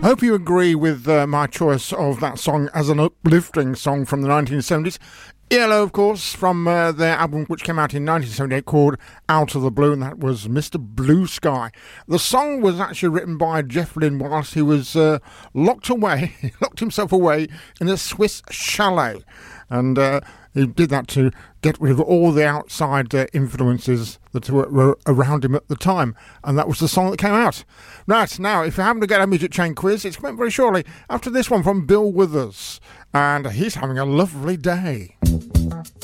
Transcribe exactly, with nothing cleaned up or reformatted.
I hope you agree with uh, my choice of that song as an uplifting song from the nineteen seventies. E L O, of course, from uh, their album which came out in nineteen seventy-eight called Out of the Blue, and that was Mister Blue Sky. The song was actually written by Jeff Lynne whilst he was uh, locked away, he locked himself away in a Swiss chalet. And uh, he did that to get rid of all the outside uh, influences that were, were around him at the time. And that was the song that came out. Right, now, if you happen to get a Music Chain quiz, it's coming very shortly after this one from Bill Withers. And he's having a lovely day.